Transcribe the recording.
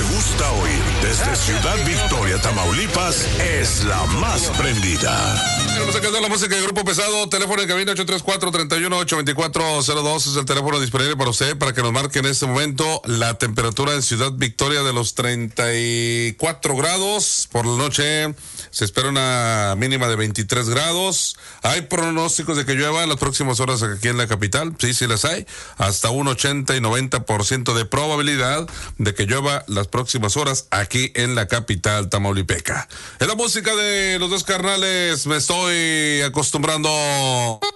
gusta oír desde Ciudad Victoria, Tamaulipas, es la más prendida. Vamos a cantar la música de Grupo Pesado. Teléfono en cabina 834-31-824-02. Es el teléfono disponible para usted, para que nos marque en este momento la temperatura en Ciudad Victoria de los 34 grados. Por la noche se espera una mínima de 23 grados. Hay pronósticos de que llueva en las próximas horas aquí en la capital. Sí, sí las hay. Hasta un 80 y 90% de probabilidad de que llueva las próximas horas aquí en la capital tamaulipeca. Es la música de los dos carnales. Me estoy acostumbrando.